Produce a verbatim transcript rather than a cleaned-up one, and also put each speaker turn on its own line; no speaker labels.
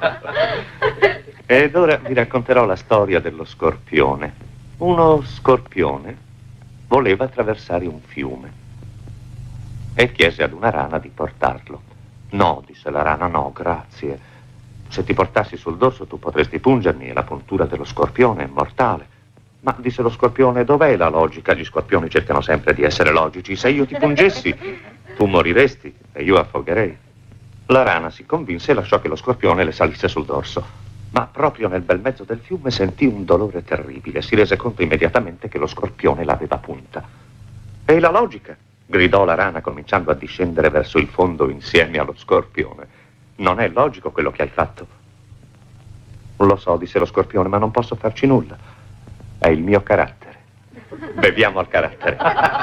Ed ora vi racconterò la storia dello scorpione. Uno scorpione voleva attraversare un fiume e chiese ad una rana di portarlo. No, disse la rana, no, grazie. Se ti portassi sul dorso tu potresti pungermi e la puntura dello scorpione è mortale. Ma, disse lo scorpione, dov'è la logica? Gli scorpioni cercano sempre di essere logici. Se io ti pungessi, tu moriresti e io affogherei. La rana si convinse e lasciò che lo scorpione le salisse sul dorso. Ma proprio nel bel mezzo del fiume sentì un dolore terribile. Si rese conto immediatamente che lo scorpione l'aveva punta. E la logica? Gridò la rana cominciando a discendere verso il fondo insieme allo scorpione. Non è logico quello che hai fatto. Lo so, disse lo scorpione, ma non posso farci nulla. È il mio carattere. Beviamo al carattere.